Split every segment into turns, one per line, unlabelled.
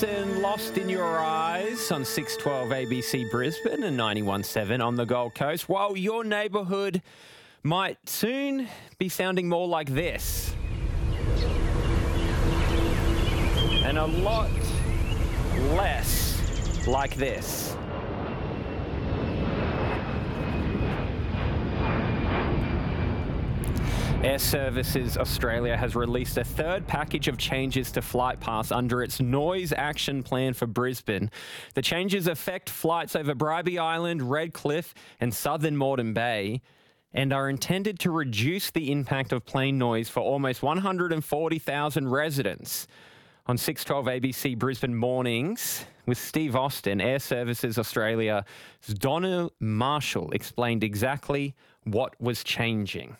And Lost in Your Eyes on 612 ABC Brisbane and 91.7 on the Gold Coast. While your neighbourhood might soon be sounding more like this. And a lot less like this. Air Services Australia has released a third package of changes to flight paths under its Noise Action Plan for Brisbane. The changes affect flights over Bribie Island, Redcliffe and southern Moreton Bay and are intended to reduce the impact of plane noise for almost 140,000 residents. On 612 ABC Brisbane Mornings with Steve Austin, Air Services Australia's Donna Marshall explained exactly what was changing.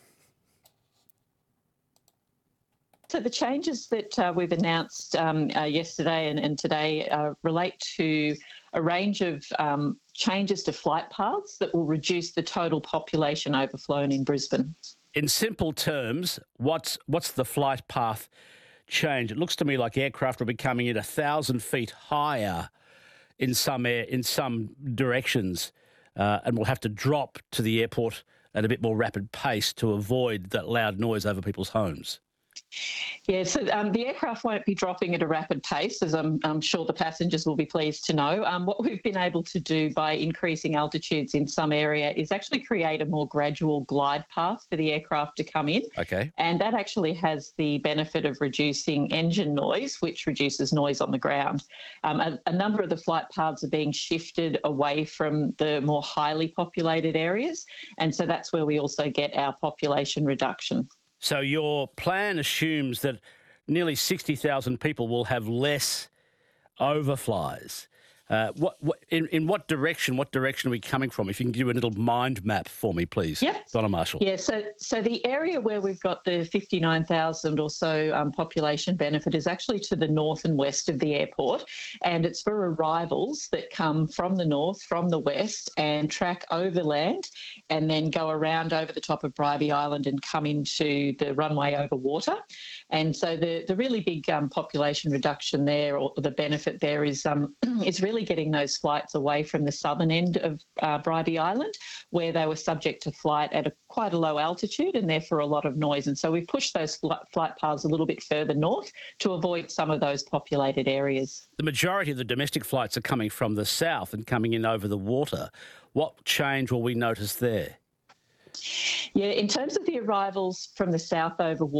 So the changes that we've announced yesterday and today relate to a range of changes to flight paths that will reduce the total population overflown in Brisbane.
In simple terms, what's the flight path change? It looks to me like aircraft will be coming in 1,000 feet higher in some directions and will have to drop to the airport at a bit more rapid pace to avoid that loud noise over people's homes.
Yeah, so the aircraft won't be dropping at a rapid pace, as I'm sure the passengers will be pleased to know. What we've been able to do by increasing altitudes in some area is actually create a more gradual glide path for the aircraft to come in.
Okay.
And that actually has the benefit of reducing engine noise, which reduces noise on the ground. A number of the flight paths are being shifted away from the more highly populated areas, and so that's where we also get our population reduction.
So your plan assumes that nearly 60,000 people will have less overflies. In what direction are we coming from? If you can do a little mind map for me, please.
Yep.
Donna Marshall.
Yeah, so the area where we've got the 59,000 or so population benefit is actually to the north and west of the airport, and it's for arrivals that come from the north, from the west, and track overland and then go around over the top of Bribie Island and come into the runway over water. And so the really big population reduction there, or the benefit there, is really getting those flights away from the southern end of Bribie Island, where they were subject to flight at quite a low altitude and therefore a lot of noise. And so we've pushed those flight paths a little bit further north to avoid some of those populated areas.
The majority of the domestic flights are coming from the south and coming in over the water. What change will we notice there?
Yeah, in terms of the arrivals from the south over